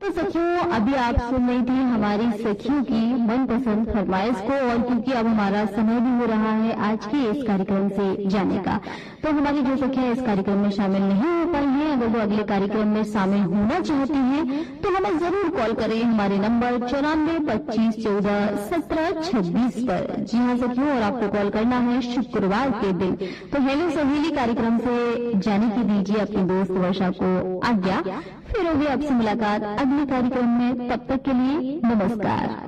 तो सखियों, अभी आप सुन रही थी हमारी सखियों की मनपसंद फरमाइश को, और क्योंकि अब हमारा समय भी हो रहा है आज के इस कार्यक्रम से जाने का, तो हमारी जो सखियां इस कार्यक्रम में शामिल नहीं हो पाई हैं, अगर वो अगले कार्यक्रम में शामिल होना चाहती हैं तो हमें जरूर कॉल करें हमारे नंबर 9425141726 पर। जी हाँ सखियों, और आपको कॉल करना है शुक्रवार के दिन। तो हेलो सहेली कार्यक्रम से जाने की दीजिए अपनी दोस्त वर्षा को आज्ञा। फिर होगी आपसे मुलाकात अगले कार्यक्रम में, तब तक के लिए नमस्कार।